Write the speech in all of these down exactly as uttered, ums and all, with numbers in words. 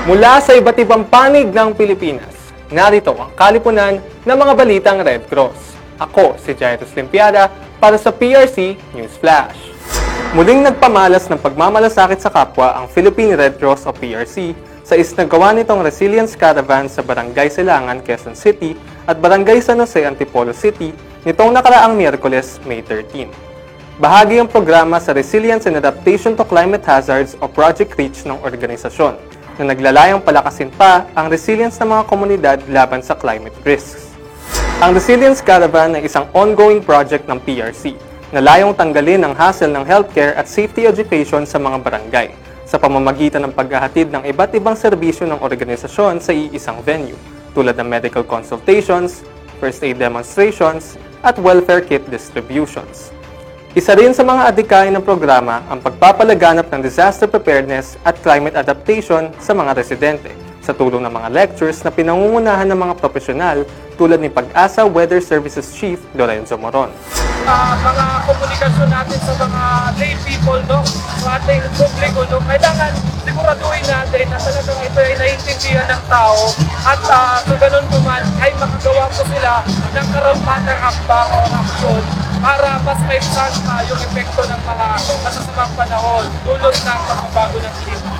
Mula sa iba't ibang panig ng Pilipinas, narito ang kalipunan ng mga balitang Red Cross. Ako si Jairus Limpiada para sa P R C News Flash. Muling nagpamalas ng pagmamalasakit sa kapwa ang Philippine Red Cross o P R C sa isnagawa nitong Resilience Caravan sa Barangay Silangan, Quezon City at Barangay San Jose, Antipolo City nitong nakaraang Miyerkules, May thirteenth. Bahagi ang programa sa Resilience and Adaptation to Climate Hazards o Project REACH ng organisasyon na naglalayong palakasin pa ang resilience ng mga komunidad laban sa climate risks. Ang Resilience Caravan ay isang ongoing project ng P R C na layong tanggalin ang hassle ng healthcare at safety education sa mga barangay sa pamamagitan ng paghahatid ng iba't ibang serbisyo ng organisasyon sa iisang venue tulad ng medical consultations, first aid demonstrations, at welfare kit distributions. Isa rin sa mga adhikain ng programa ang pagpapalaganap ng disaster preparedness at climate adaptation sa mga residente sa tulong ng mga lectures na pinangungunahan ng mga profesional tulad ni Pag-asa Weather Services Chief Lorenzo Moron. Uh, mga komunikasyon natin sa mga lay people, no? Sa ating publiko, no? Kailangan siguraduhin natin na talagang ito ay naiintindihan ng tao at uh, sa ganun naman ay makagawa po sila ng karampatang akbang o aksyon para mas maisan pa yung epekto ng mga masasamang panahon dulot ng pagbabago ng klima.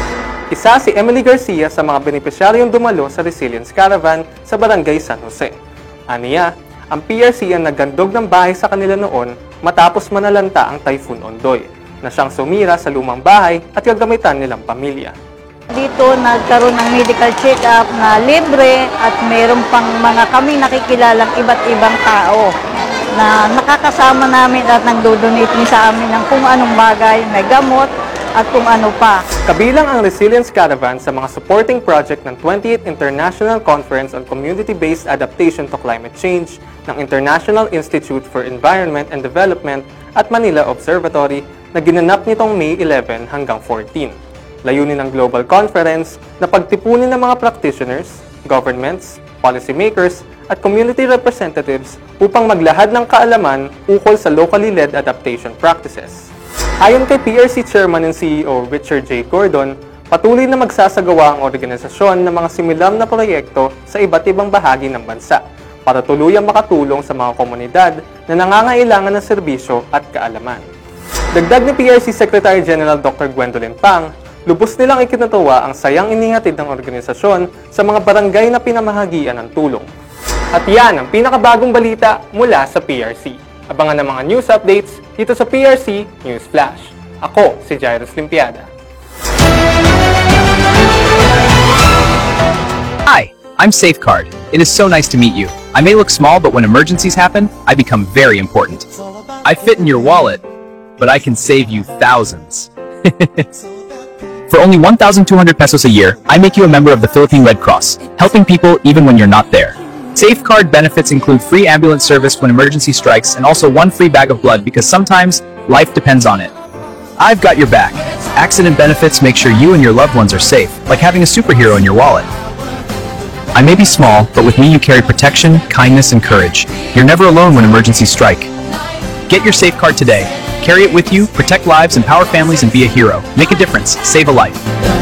Isa si Emily Garcia sa mga benepisyaryong dumalo sa Resilience Caravan sa Barangay San Jose. Aniya, ang P R C ang naggandog ng bahay sa kanila noon matapos manalanta ang Typhoon Ondoy, na siyang sumira sa lumang bahay at gagamitan nilang pamilya. Dito nagkaroon ng medical check-up na libre at mayroon pang mga kami nakikilalang iba't ibang tao na nakakasama namin at nagdodonate din sa amin ng kung anong bagay, may gamot at kung ano pa. Kabilang ang Resilience Caravan sa mga supporting project ng twentieth International Conference on Community-Based Adaptation to Climate Change ng International Institute for Environment and Development at Manila Observatory na ginanap nitong May eleventh hanggang fourteenth. Layunin ng Global Conference na pagtipunin ng mga practitioners, governments, policymakers, at community representatives upang maglahad ng kaalaman ukol sa locally led adaptation practices. Ayon kay P R C Chairman and C E O Richard J. Gordon, patuloy na magsasagawa ang organisasyon ng mga similar na proyekto sa iba't ibang bahagi ng bansa para tuluyang makatulong sa mga komunidad na nangangailangan ng serbisyo at kaalaman. Dagdag ni P R C Secretary General Doctor Gwendolyn Pang, lubos nilang ikinatuwa ang sayang inihatid ng organisasyon sa mga barangay na pinamahagian ng tulong. At yan ang pinakabagong balita mula sa P R C. Abangan ang mga news updates dito sa P R C News Flash. Ako si Jairus Limpiada. Hi, I'm Safeguard. It is so nice to meet you. I may look small, but when emergencies happen, I become very important. I fit in your wallet, but I can save you thousands. For only one thousand two hundred pesos a year, I make you a member of the Philippine Red Cross, helping people even when you're not there. Safeguard benefits include free ambulance service when emergency strikes and also one free bag of blood because sometimes life depends on it. I've got your back. Accident benefits make sure you and your loved ones are safe, like having a superhero in your wallet. I may be small, but with me you carry protection, kindness, and courage. You're never alone when emergencies strike. Get your Safeguard today. Carry it with you, protect lives, empower families, and be a hero. Make a difference. Save a life.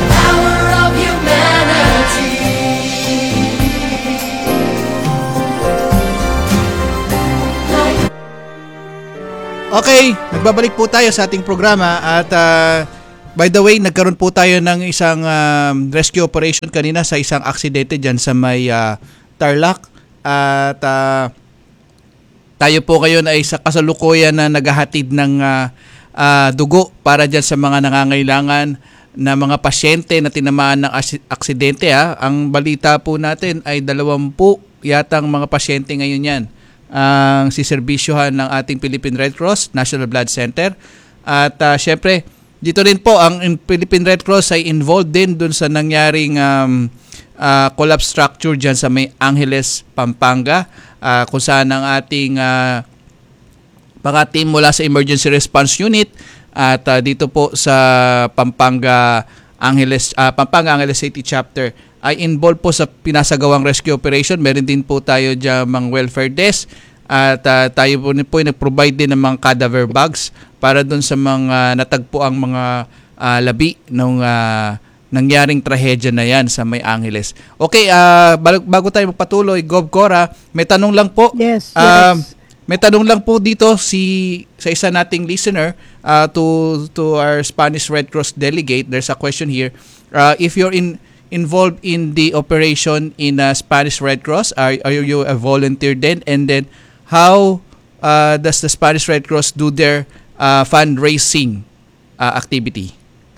Okay, nagbabalik po tayo sa ating programa at uh, by the way, nagkaroon po tayo ng isang um, rescue operation kanina sa isang aksidente dyan sa may uh, Tarlac at uh, tayo po ngayon ay sa kasalukuyan na naghahatid ng uh, uh, dugo para dyan sa mga nangangailangan na mga pasyente na tinamaan ng aksidente. Ha. Ang balita po natin ay dalawampu yatang mga pasyente ngayon yan ang siserbisyohan ng ating Philippine Red Cross, National Blood Center. At uh, syempre, dito rin po ang Philippine Red Cross ay involved din dun sa nangyaring um, uh, collapse structure dyan sa may Angeles, Pampanga, uh, kung saan ang ating uh, mga team mula sa Emergency Response Unit at uh, dito po sa Pampanga Angeles, uh, Pampanga Angeles City Chapter ay involved po sa pinasagawang rescue operation. Meron din po tayo dyan mga welfare desk at uh, tayo po, po nag-provide din ng mga cadaver bags para doon sa mga natagpo ang mga uh, labi ng uh, nangyaring trahedya na yan sa May Angeles. Okay, ah, bago, bago tayo magpatuloy, Gov Cora, may tanong lang po. Yes, Um, yes. may tanong lang po dito si sa isa nating listener uh, to to our Spanish Red Cross delegate. There's a question here. Uh, if you're in involved in the operation in uh, Spanish Red Cross, are are you a volunteer then? And then how uh, does the Spanish Red Cross do their uh, fundraising uh, activity?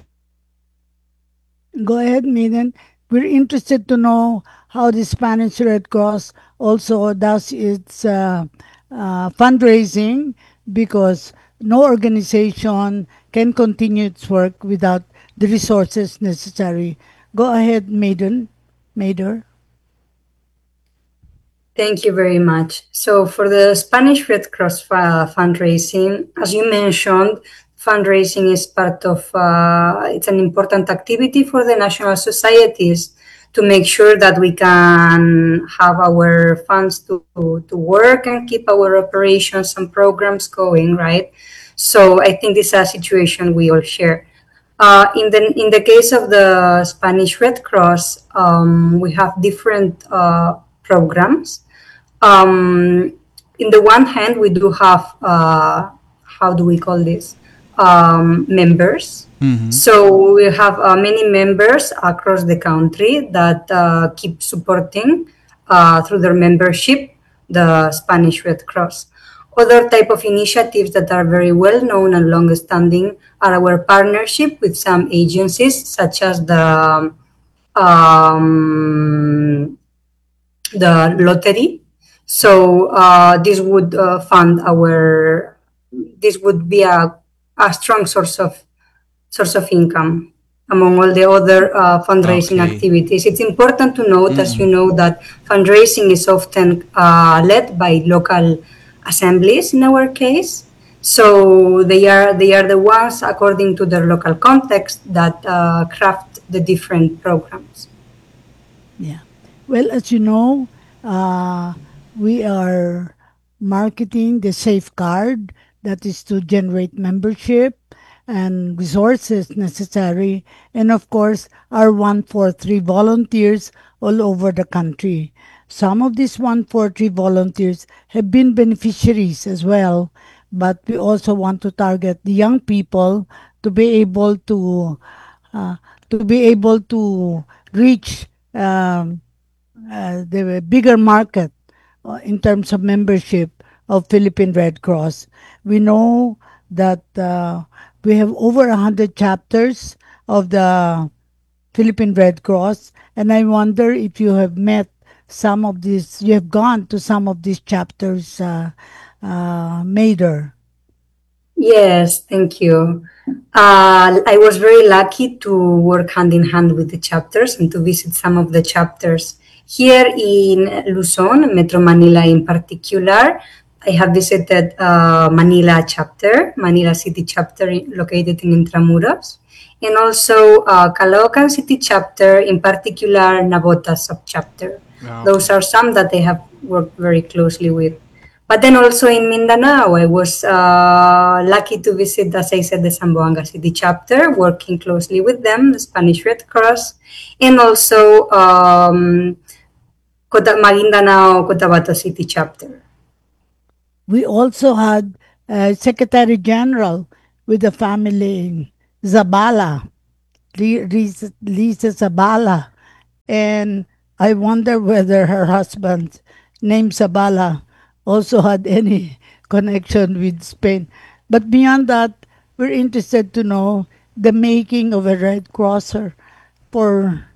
Go ahead, Maiden. We're interested to know how the Spanish Red Cross also does its uh, uh, fundraising, because no organization can continue its work without the resources necessary. Go ahead, Maiden. Maiden. Thank you very much. So for the Spanish Red Cross uh, fundraising, as you mentioned, fundraising is part of, uh, it's an important activity for the national societies to make sure that we can have our funds to, to work and keep our operations and programs going, right? So I think this is a situation we all share. Uh, in the in the case of the Spanish Red Cross, um, we have different uh, programs. Um, in the one hand, we do have, uh, how do we call this, um, members. Mm-hmm. So we have uh, many members across the country that uh, keep supporting uh, through their membership the Spanish Red Cross. Other type of initiatives that are very well known and long-standing are our partnership with some agencies, such as the um, the lottery. So uh, this would uh, fund our. This would be a, a strong source of source of income among all the other uh, fundraising Okay. activities. It's important to note, as you know, that fundraising is often uh, led by local assemblies in our case. So they are they are the ones, according to their local context, that uh, craft the different programs. Yeah. Well, as you know, uh, we are marketing the safeguard, that is to generate membership and resources necessary, and of course, our one four three volunteers all over the country. Some of these one four three volunteers have been beneficiaries as well, but we also want to target the young people to be able to uh, to be able to reach um, uh, the bigger market uh, in terms of membership of Philippine Red Cross. We know that uh, we have over a hundred chapters of the Philippine Red Cross, and I wonder if you have met some of these, you have gone to some of these chapters, uh, uh, Mader. Yes, thank you. Uh, I was very lucky to work hand in hand with the chapters and to visit some of the chapters. Here in Luzon, Metro Manila in particular, I have visited uh, Manila chapter, Manila City chapter in- located in Intramuros, and also uh, Caloocan City chapter, in particular Nabota sub-chapter. Those are some that I have worked very closely with. But then also in Mindanao, I was uh, lucky to visit, as I said, the Zamboanga City chapter, working closely with them, the Spanish Red Cross, and also um, Cota- Maguindanao, Cotabato City chapter. We also had uh, Secretary General with the family in Zabala, Li- Lisa Lisa Zabala. And I wonder whether her husband, named Zabala, also had any connection with Spain. But beyond that, we're interested to know the making of a Red Crosser for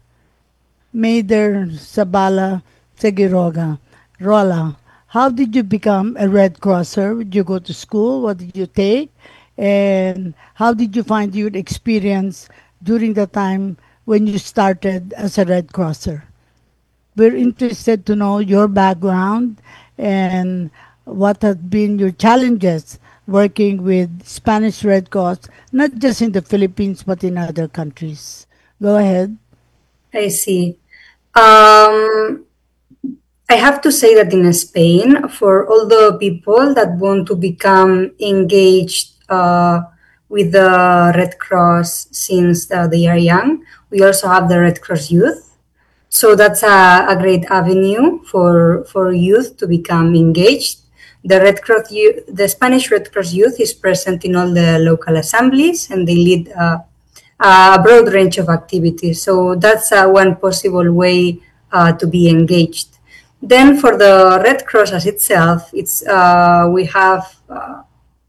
Mater Sabala Seguiroga. Rola, how did you become a Red Crosser? Did you go to school? What did you take? And how did you find your experience during the time when you started as a Red Crosser? We're interested to know your background and what have been your challenges working with Spanish Red Cross, not just in the Philippines but in other countries. Go ahead. I see. Um, I have to say that in Spain, for all the people that want to become engaged uh, with the Red Cross since uh, they are young, we also have the Red Cross Youth. So that's a, a great avenue for for youth to become engaged. The Red Cross Youth, the Spanish Red Cross Youth is present in all the local assemblies, and they lead uh, a broad range of activities. So that's uh, one possible way uh, to be engaged. Then for the Red Cross as itself, it's uh, we have uh,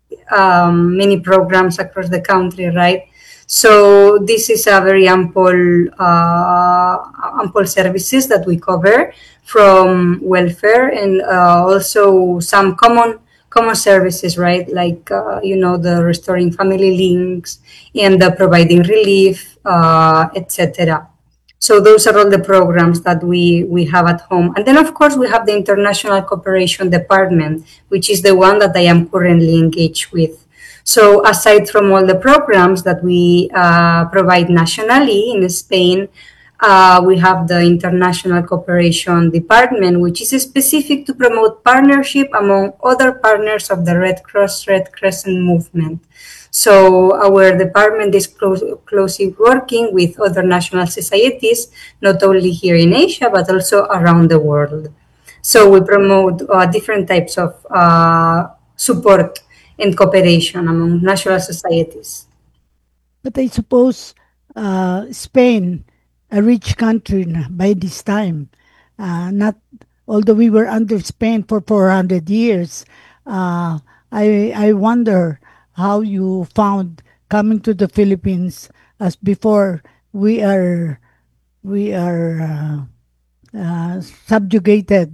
um, many programs across the country, right? So this is a very ample uh, ample services that we cover, from welfare and uh, also some common common services, right? Like uh, you know, the restoring family links and the providing relief, uh, et cetera. So those are all the programs that we, we have at home. And then, of course, we have the International Cooperation Department, which is the one that I am currently engaged with. So aside from all the programs that we uh, provide nationally in Spain, uh, we have the International Cooperation Department, which is specific to promote partnership among other partners of the Red Cross, Red Crescent movement. So our department is close, closely working with other national societies, not only here in Asia, but also around the world. So we promote uh, different types of uh, support and cooperation among national societies. But I suppose uh, Spain, a rich country na- by this time, uh, not although we were under Spain for four hundred years, uh, I I wonder how you found coming to the Philippines, as before we are we are uh, uh, subjugated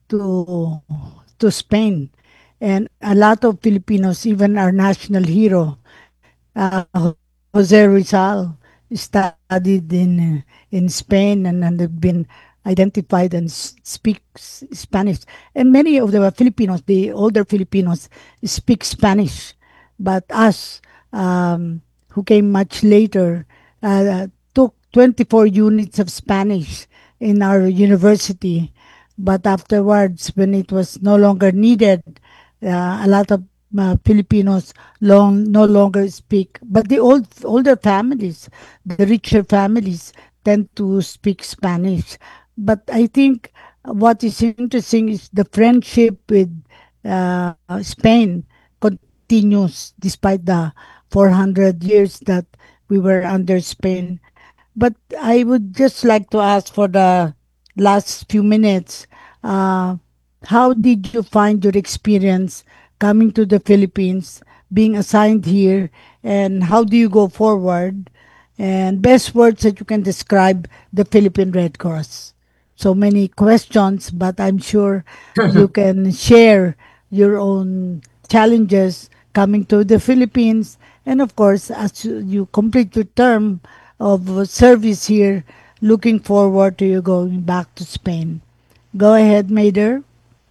to to Spain, and a lot of Filipinos, even our national hero, uh, Jose Rizal, studied in uh, in Spain, and, and have been identified and s- speaks Spanish. And many of the Filipinos, the older Filipinos, speak Spanish, but us, um, who came much later, uh, took twenty-four units of Spanish in our university. But afterwards, when it was no longer needed, uh, a lot of uh, Filipinos long no longer speak. But the old older families, the richer families, tend to speak Spanish. But I think what is interesting is the friendship with uh, Spain continues despite the four hundred years that we were under Spain. But I would just like to ask for the last few minutes, uh, how did you find your experience coming to the Philippines, being assigned here, and how do you go forward? And best words that you can describe the Philippine Red Cross. So many questions, but I'm sure you can share your own challenges coming to the Philippines. And of course, as you you complete your term of service here, looking forward to you going back to Spain. Go ahead, Mater.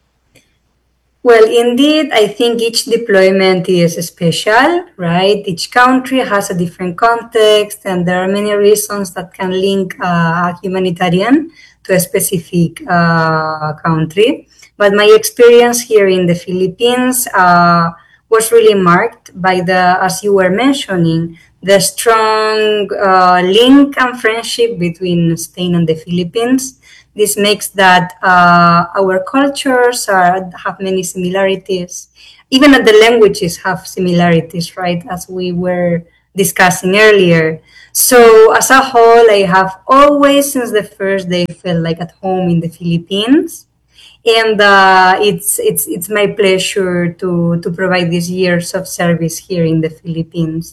Well, indeed, I think each deployment is special, right? Each country has a different context, and there are many reasons that can link uh, a humanitarian to a specific uh, country. But my experience here in the Philippines uh, was really marked by the, as you were mentioning, the strong uh, link and friendship between Spain and the Philippines. This makes that uh, our cultures are, have many similarities. Even the languages have similarities, right? As we were discussing earlier. So as a whole, I have always, since the first day, felt like at home in the Philippines. And uh, it's it's it's my pleasure to to provide these years of service here in the Philippines.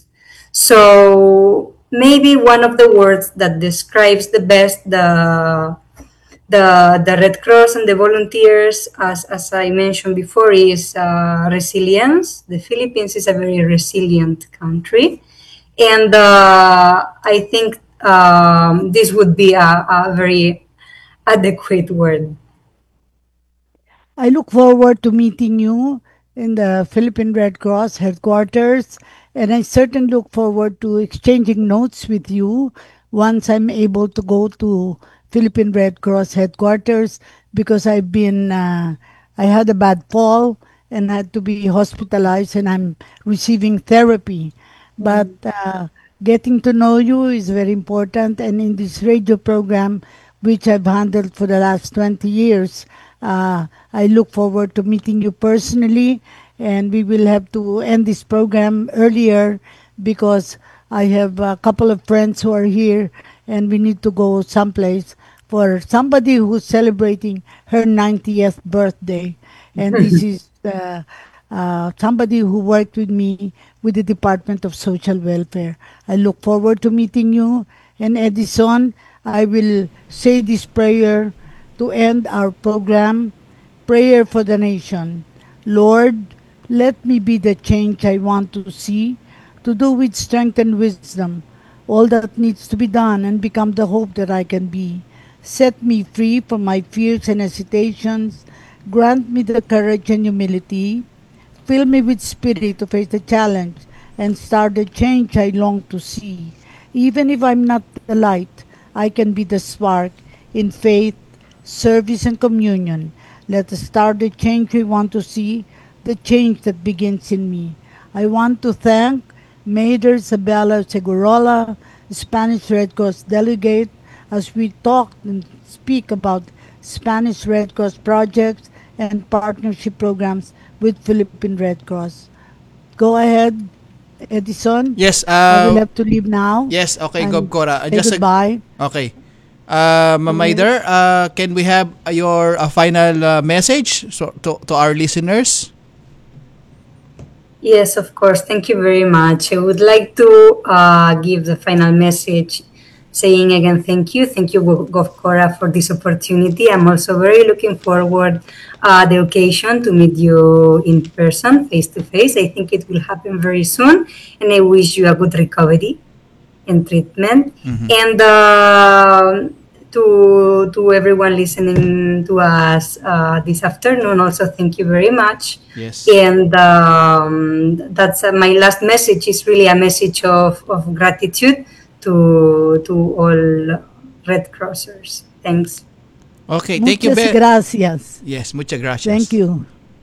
So maybe one of the words that describes the best the the the Red Cross and the volunteers, as as I mentioned before, is uh, resilience. The Philippines is a very resilient country, and uh, I think um, this would be a, a very adequate word. I look forward to meeting you in the Philippine Red Cross headquarters, and I certainly look forward to exchanging notes with you once I'm able to go to Philippine Red Cross headquarters, because I've been uh, I had a bad fall and had to be hospitalized, and I'm receiving therapy. But uh, Getting to know you is very important, and in this radio program, which I've handled for the last twenty years, uh, I look forward to meeting you personally, and we will have to end this program earlier because I have a couple of friends who are here, and we need to go someplace for somebody who's celebrating her ninetieth birthday. And this is uh, uh, somebody who worked with me with the Department of Social Welfare. I look forward to meeting you. And Edison, I will say this prayer to end our program. Prayer for the nation. Lord, let me be the change I want to see, to do with strength and wisdom all that needs to be done, and become the hope that I can be. Set me free from my fears and hesitations. Grant me the courage and humility. Fill me with spirit to face the challenge and start the change I long to see. Even if I'm not the light, I can be the spark in faith, service, and communion. Let us start the change we want to see, the change that begins in me. I want to thank Mayor Isabella Segurola, Spanish Red Cross delegate, as we talk and speak about Spanish Red Cross projects and partnership programs with Philippine Red Cross. Go ahead, Edison. Yes, I will uh, have to leave now. yes, okay, and Gob Cora. Uh, Say just a- goodbye. Okay. Uh, Ma'am Maider, uh, can we have your uh, final uh, message so, to, to our listeners? Yes, of course. Thank you very much. I would like to uh, give the final message saying again, thank you. Thank you, Govcora, for this opportunity. I'm also very looking forward uh, the occasion to meet you in person, face to face. I think it will happen very soon. And I wish you a good recovery and treatment. And uh, to to everyone listening to us uh, this afternoon, also thank you very much. Yes. And um, that's uh, my last message is really a message of, of gratitude to to all Red Crossers. Thanks. Okay, thank you, Muchas Be- gracias. Yes, muchas gracias. Thank you.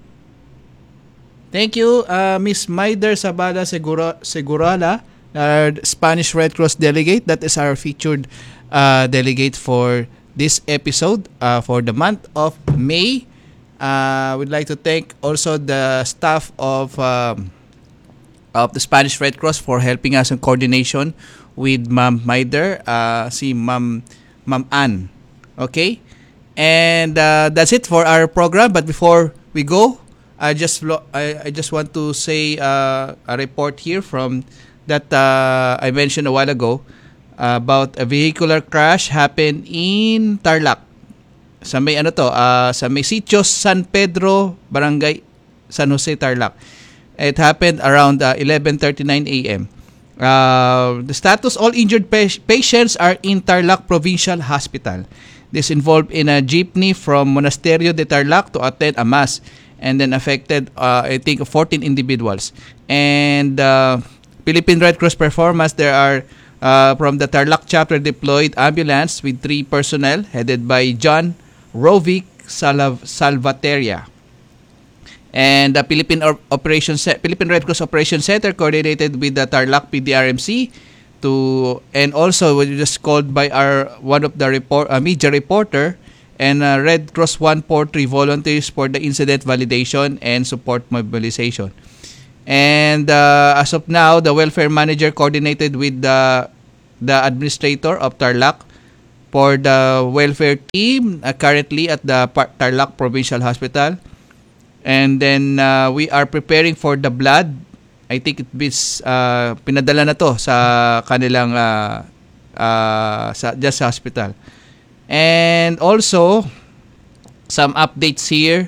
Thank you, uh, Miss Maider Sabada Segura, Segurala, our Spanish Red Cross delegate. That is our featured uh, delegate for this episode uh, for the month of May. Uh, we'd like to thank also the staff of um, of the Spanish Red Cross for helping us in coordination with Ma'am Maider, uh, si Ma'am Ma'am Ann. Okay? And uh, that's it for our program. But before we go, I just lo- I, I just want to say uh, a report here from that uh, I mentioned a while ago uh, about a vehicular crash happened in Tarlac. Sa may ano to, uh, sa may Sitios San Pedro, Barangay San Jose, Tarlac. It happened around uh, eleven thirty-nine a.m. Uh, the status, all injured pa- patients are in Tarlac Provincial Hospital. This involved in a jeepney from Monasterio de Tarlac to attend a mass, and then affected, uh, I think, fourteen individuals. And uh, Philippine Red Cross performance, there are uh, from the Tarlac chapter deployed ambulance with three personnel headed by John Rovic Salav- Salvateria. And the Philippine or- Operation Ce- Philippine Red Cross Operation Center coordinated with the Tarlac P D R M C to, and also was just called by our one of the report uh, media reporter and uh, Red Cross one forty-three volunteers for the incident validation and support mobilization. And uh, as of now, the welfare manager coordinated with the the administrator of Tarlac for the welfare team uh, currently at the Par- Tarlac Provincial Hospital. And then uh, we are preparing for the blood. I think it is uh, pinadala na to sa kanilang uh, uh, sa just hospital. And also some updates here.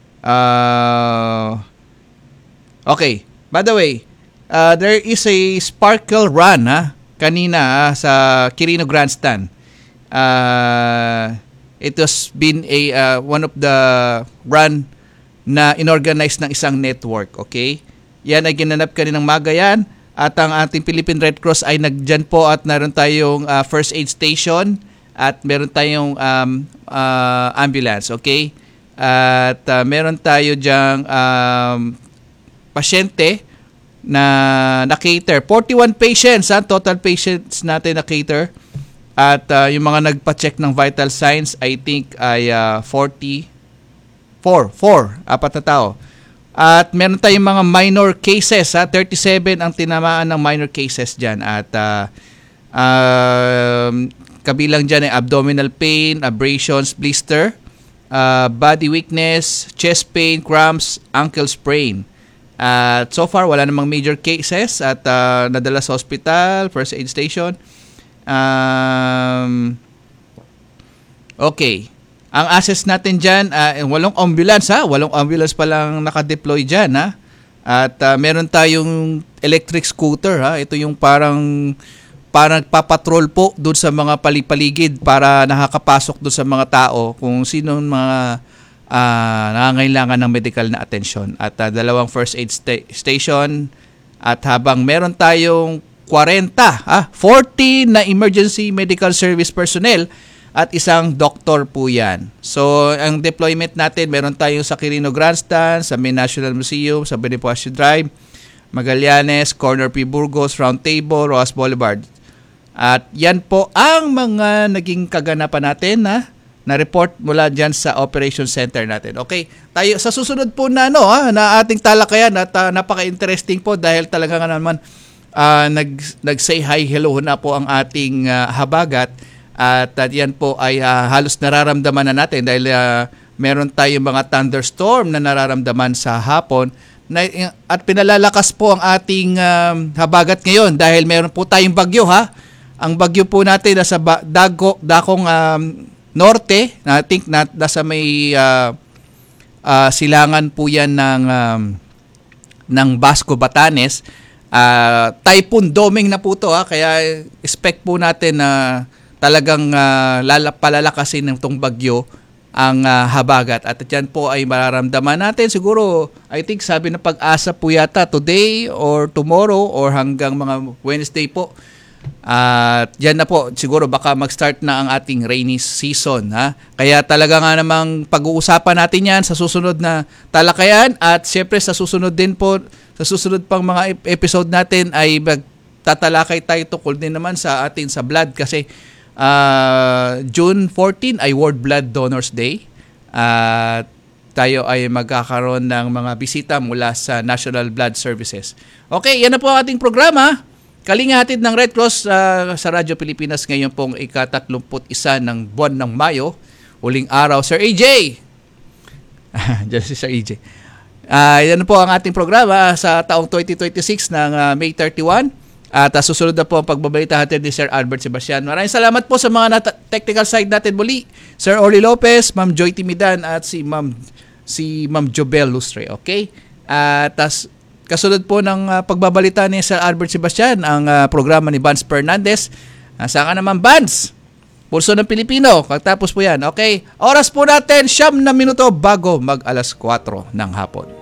Uh, okay, by the way, uh, there is a sparkle run ha kanina ha, sa Quirino Grandstand. Uh, it has been a uh, one of the run na inorganize ng isang network, okay? Yan ay ginanap kaninang maga yan, at ang ating Philippine Red Cross ay nagdyan po at meron tayong uh, first aid station at meron tayong um, uh, ambulance, okay? At uh, meron tayo dyang um, pasyente na na-cater. forty-one patients, ha? Total patients natin na-cater. At uh, yung mga nagpa-check ng vital signs, I think ay uh, forty-four, four, apat na tao. At meron tayong mga minor cases, ha? thirty-seven ang tinamaan ng minor cases dyan. At uh, uh, kabilang dyan ay abdominal pain, abrasions, blister, uh, body weakness, chest pain, cramps, ankle sprain. At so far, wala namang major cases at uh, nadala sa hospital, first aid station. Um, okay. Ang access natin dyan, uh, walong ambulance ha. Walong ambulance pa lang nakadeploy dyan ha. At uh, meron tayong electric scooter ha. Ito yung parang parang papatrol po doon sa mga palipaligid para nakakapasok doon sa mga tao kung sino mga uh, nangangailangan ng medical na atensyon. At uh, dalawang first aid sta- station at habang meron tayong forty, ha, forty na emergency medical service personnel at isang doktor po yan. So, ang deployment natin, meron tayong sa Quirino Grandstand, sa Main National Museum, sa Bonifacio Drive, Magallanes, Corner P. Burgos, Round Table, Rojas Boulevard. At yan po ang mga naging kaganapan natin na na-report mula dyan sa Operation Center natin. Okay, tayo sa susunod po na, ano, ha, na ating talakayan at uh, napaka-interesting po dahil talaga nga naman uh, nag, nag-say hi, hello na po ang ating uh, habagat. At uh, yan po ay uh, halos nararamdaman na natin dahil uh, meron tayong mga thunderstorm na nararamdaman sa hapon na, at pinalalakas po ang ating um, habagat ngayon dahil meron po tayong bagyo ha. Ang bagyo po natin nasa ba- dago, dakong um, norte, na I think na, nasa may uh, uh, silangan po yan ng, um, ng Basco, Batanes. Uh, typhoon doming na po to ha, kaya expect po natin na uh, talagang uh, lala, palalakasin ng itong bagyo ang uh, habagat. At yan po ay mararamdaman natin. Siguro, I think sabi ng Pag-asa po yata today or tomorrow or hanggang mga Wednesday po. At uh, yan na po, siguro baka mag-start na ang ating rainy season. Ha? Kaya talaga nga namang pag-uusapan natin yan sa susunod na talakayan. At syempre sa susunod din po, sa susunod pang mga episode natin ay magtatalakay tayo tukol din naman sa atin sa blood kasi Uh, June fourteenth ay World Blood Donors Day at uh, tayo ay magkakaroon ng mga bisita mula sa National Blood Services. Okay, yan na po ang ating programa. Kalingatid ng Red Cross uh, sa Radyo Pilipinas ngayon pong ika-tatlumput isa ng buwan ng Mayo. Huling araw, Sir A J. Diyan si Sir A J. Uh, yan na po ang ating programa sa taong twenty twenty-six ng uh, May thirty-one. At uh, susunod na po ang pagbabalita natin ni Sir Albert Sebastian. Maraming salamat po sa mga nat- technical side natin muli. Sir Orly Lopez, Ma'am Joy Timidan at si Ma'am si Ma'am Jobel Lustre. Okay? At uh, kasunod po ng uh, pagbabalita ni Sir Albert Sebastian ang uh, programa ni Vance Fernandez. Uh, saan ka naman, Vance? Pulso ng Pilipino. Pagtapos po yan. Okay? Oras po natin, siyam na minuto bago mag alas kwatro ng hapon.